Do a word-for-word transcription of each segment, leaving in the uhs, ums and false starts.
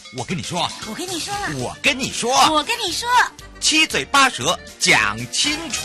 我跟你说， 我跟你说了， 我跟你说， 我跟你说， 七嘴八舌讲清楚。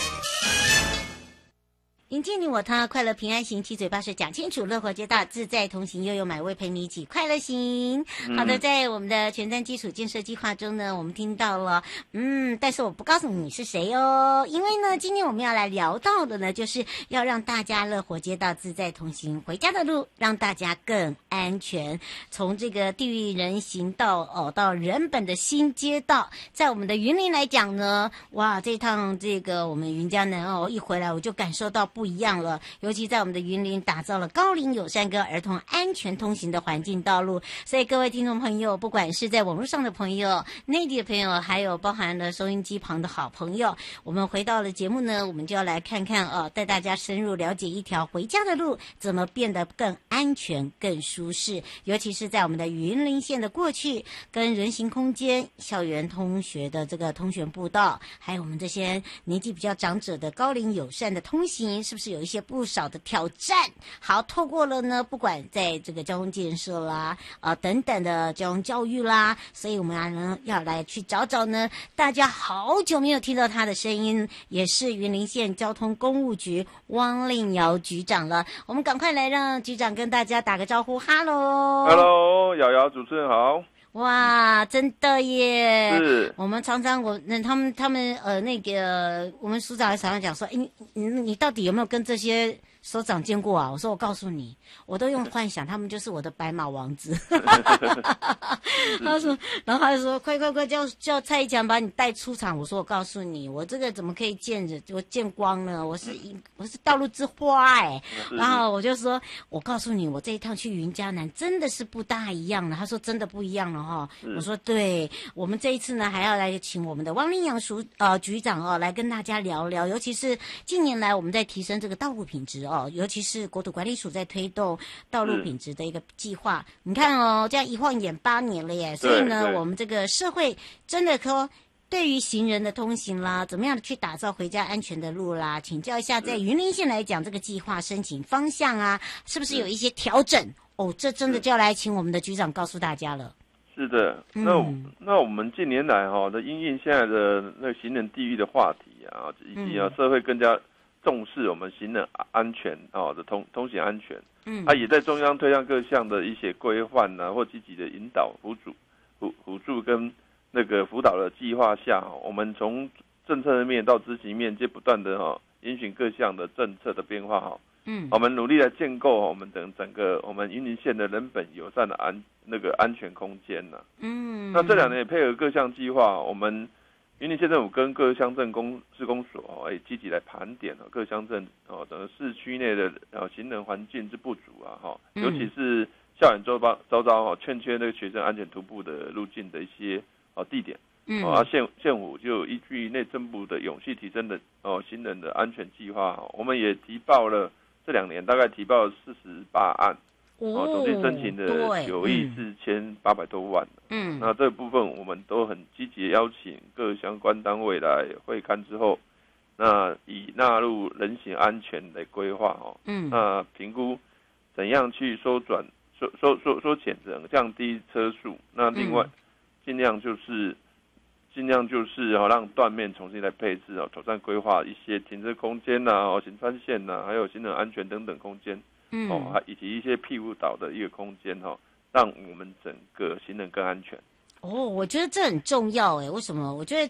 迎接你我他，快乐平安行，七嘴八舌讲清楚，乐活街道自在同行，悠悠买位陪你一起快乐行。好的，在我们的全站基础建设计划中呢，我们听到了，嗯，但是我不告诉你是谁哦，因为呢，今天我们要来聊到的呢，就是要让大家乐活街道自在同行，回家的路让大家更安全。从这个地狱人行道哦，到人本的新街道，在我们的云林来讲呢，哇，这趟这个我们云嘉南哦，一回来我就感受到不一样了，尤其在我们的云林打造了高龄友善跟儿童安全通行的环境道路，所以各位听众朋友，不管是在网络上的朋友、内地的朋友，还有包含了收音机旁的好朋友，我们回到了节目呢，我们就要来看看哦，带大家深入了解一条回家的路怎么变得更安全、更舒适，尤其是在我们的云林县的过去跟人行空间、校园通学的这个通学步道，还有我们这些年纪比较长者的高龄友善的通行，是不是有一些不少的挑战？好，透过了呢，不管在这个交通建设啦，啊、呃、等等的交通教育啦，所以我们要呢要来去找找呢，大家好久没有听到他的声音，也是云林县交通公务局汪令尧局长了。我们赶快来让局长跟大家打个招呼，哈喽， 哈喽，瑶瑶主持人好。 哇，真的耶！ 是， 我们常常我那他们他们呃那个我们署长常常讲说，哎，你你你到底有没有跟这些首长见过啊？我说我告诉你，我都用幻想，他们就是我的白马王子。他说，然后他就说，快快快，叫叫蔡一强把你带出场。我说我告诉你，我这个怎么可以见着我见光呢？我是我是道路之花哎、欸。然后我就说，我告诉你，我这一趟去云嘉南真的是不大一样了。他说真的不一样了哈。我说对，我们这一次呢还要来请我们的汪令尧署呃局长哦来跟大家聊聊，尤其是近年来我们在提升这个道路品质哦，尤其是国土管理署在推动道路品质的一个计划。你看哦，这样一晃眼八年了耶，所以呢，我们这个社会真的说。对于行人的通行啦，怎么样去打造回家安全的路啦？请教一下，在云林县来讲，这个计划申请方向啊，是不是有一些调整？哦，这真的就要来请我们的局长告诉大家了。 是的，那、嗯、那我们近年来哈、哦、的因应现在的那个行人地狱的话题啊，以及啊、嗯、社会更加重视我们行人安全哦的通通行安全，嗯，它、啊、也在中央推向各项的一些规范啊，或积极的引导辅助辅辅助跟。那个辅导的计划下，我们从政策面到执行面，就不断的哈允许各项的政策的变化哈。嗯，我们努力来建构我们整整个我们云林县的人本友善的安那个安全空间呢。嗯，那这两年也配合各项计划，我们云林县政府跟各乡镇公施工所哦，也积极来盘点哦各乡镇哦整个市区内的哦行人环境之不足啊哈，尤其是校园周遭周遭哈欠缺那个学生安全徒步的路径的一些。哦，地点，嗯，啊，县县府就依据内政部的永续提升的哦行人的安全计划，我们也提报了这两年大概提报了四十八案，哦，总计申请的九亿四千八百多万，嗯，那这部分我们都很积极邀请各相关单位来会勘之后，那以纳入人行安全的规划哦，嗯，那评估怎样去缩转缩缩缩缩减人降低车速，那另外。嗯尽量就是尽量就是哦，让断面重新来配置哦，妥善规划一些停车空间呐、啊、哦，行穿线呐、啊，还有行人安全等等空间，嗯，哦，还以及一些庇护岛的一个空间哈、哦，让我们整个行人更安全。 哦，我觉得这很重要诶，为什么？我觉得